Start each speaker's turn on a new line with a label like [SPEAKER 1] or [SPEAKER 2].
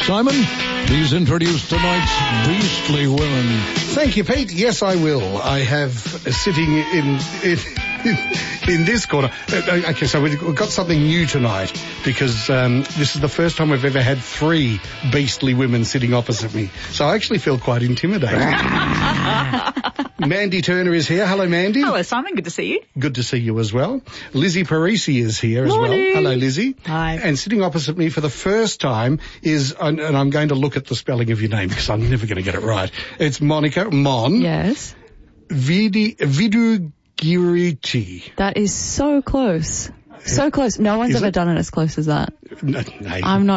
[SPEAKER 1] Simon, please introduce tonight's Beastly Women.
[SPEAKER 2] Thank you, Pete. Yes, I will. I have sitting in this corner. Okay, so we've got something new tonight because this is the first time we've ever had 3 beastly women sitting opposite me. So I actually feel quite intimidated. Mandy Turner is here. Hello, Mandy.
[SPEAKER 3] Hello, Simon. Good to see you.
[SPEAKER 2] Good to see you as well. Lizzie Parisi is here as well. Hello, Lizzie.
[SPEAKER 3] Hi.
[SPEAKER 2] And sitting opposite me for the first time is, and I'm going to look at the spelling of your name because I'm never going to get it right. It's Monica Mon.
[SPEAKER 4] Yes.
[SPEAKER 2] Vidugiriti.
[SPEAKER 4] That is so close. So close. No one's ever done it as close as that.
[SPEAKER 2] No,
[SPEAKER 4] I'm not